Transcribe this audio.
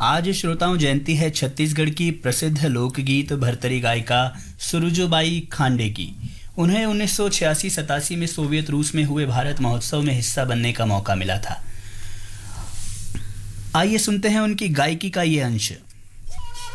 आज श्रोताओं जयंती है छत्तीसगढ़ की प्रसिद्ध लोकगीत भरतरी गायिका सुरुजोबाई खांडे की। उन्हें 1986-87 में सोवियत रूस में हुए भारत महोत्सव में हिस्सा बनने का मौका मिला था। आइए सुनते हैं उनकी गायकी का ये अंश।